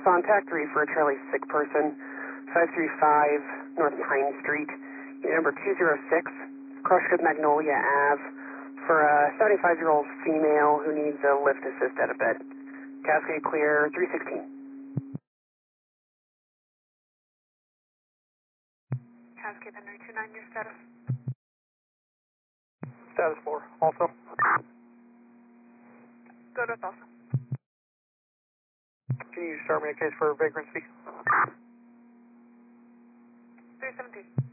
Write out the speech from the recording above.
contact 3 for a Charlie sick person, 535 North Pine Street, unit number 206, Crushwood Magnolia Ave, for a 75-year-old female who needs a lift assist out of bed. Cascade clear 316. Cascade Henry 29, your status? Status 4, also. Go to also. Can you start me a case for vagrancy? 317.